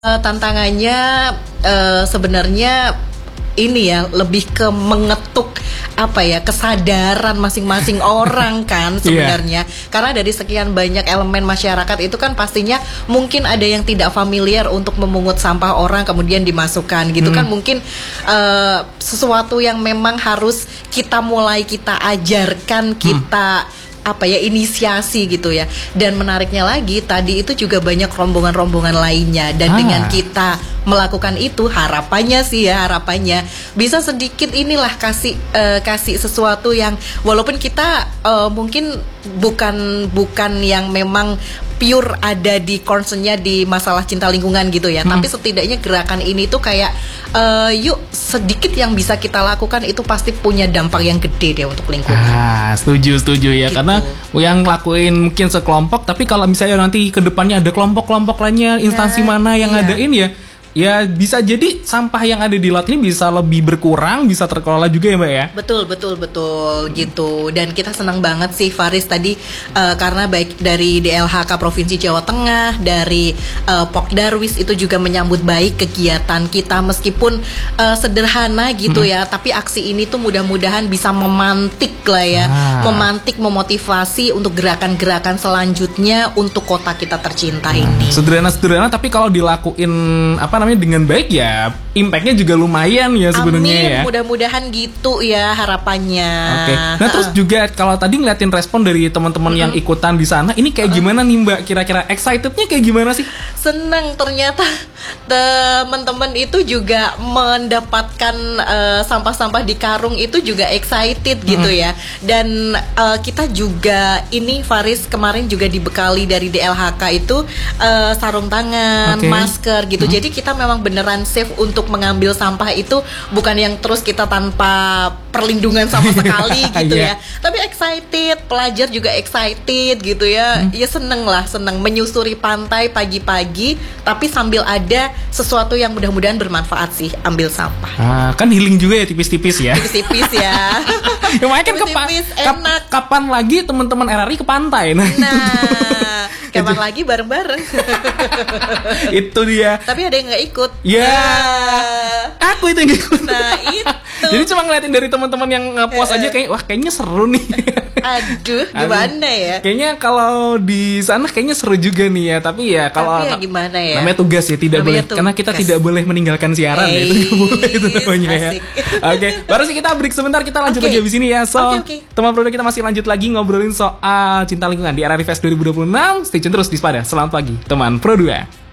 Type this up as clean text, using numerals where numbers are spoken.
Tantangannya sebenarnya ini ya lebih ke mengetuk kesadaran masing-masing orang kan sebenarnya. Karena dari sekian banyak elemen masyarakat itu kan pastinya mungkin ada yang tidak familiar untuk memungut sampah orang kemudian dimasukkan gitu kan, mungkin sesuatu yang memang harus kita ajarkan, kita inisiasi gitu ya. Dan menariknya lagi tadi itu juga banyak rombongan-rombongan lainnya, dan dengan kita melakukan itu harapannya bisa sedikit kasih sesuatu yang walaupun kita mungkin bukan yang memang pure ada di concernnya di masalah cinta lingkungan gitu ya, tapi setidaknya gerakan ini tuh kayak yuk sedikit yang bisa kita lakukan itu pasti punya dampak yang gede deh untuk lingkungan. Setuju ya, gitu. Karena yang ngelakuin mungkin sekelompok, tapi kalau misalnya nanti ke depannya ada kelompok-kelompok lainnya, instansi mana yang ngadain ya bisa jadi sampah yang ada di laut ini bisa lebih berkurang, bisa terkelola juga ya Mbak ya. Betul gitu. Dan kita senang banget sih Faris tadi karena baik dari DLHK Provinsi Jawa Tengah, dari Pokdarwis itu juga menyambut baik kegiatan kita meskipun sederhana gitu ya, tapi aksi ini tuh mudah-mudahan bisa memantik lah ya, memotivasi untuk gerakan-gerakan selanjutnya untuk kota kita tercinta ini. Sederhana tapi kalau dilakuin dengan baik ya impactnya juga lumayan ya sebenarnya ya. Mudah-mudahan gitu ya harapannya. Oke. Nah terus juga kalau tadi ngeliatin respon dari teman-teman yang ikutan di sana, ini kayak gimana nih Mbak? Kira-kira excitednya kayak gimana sih? Seneng, ternyata teman-teman itu juga mendapatkan sampah-sampah di karung itu juga excited gitu ya. Dan kita juga ini Faris kemarin juga dibekali dari DLHK itu sarung tangan, masker gitu. Jadi kita memang beneran safe untuk mengambil sampah itu, bukan yang terus kita tanpa perlindungan sama sekali gitu ya. Tapi excited, pelajar juga excited gitu ya. Ya seneng menyusuri pantai pagi-pagi, tapi sambil ada sesuatu yang mudah-mudahan bermanfaat sih, ambil sampah. Kan healing juga ya, tipis-tipis ya. Tipis-tipis ya. Ya makanya kan kapan lagi teman-teman RRI ke pantai? Kapan lagi bareng-bareng. Itu dia. Tapi ada yang nggak ikut. Aku itu yang ikut. Nah itu. Jadi cuma ngeliatin dari teman-teman yang nge-post aja kayaknya seru nih. Aduh, gimana ya? Kayaknya kalau di sana kayaknya seru juga nih ya. Tapi ya kalau gimana ya? Namanya tugas ya, tidak boleh karena kita tidak boleh meninggalkan siaran ya. Itu nggak boleh itu namanya ya. Oke, baru sih kita break sebentar, kita lanjut lagi abis ini ya. Teman produk kita masih lanjut lagi ngobrolin soal cinta lingkungan di RRI Fest 2026. Stay tune terus di Spada. Selamat pagi, teman Pro 2.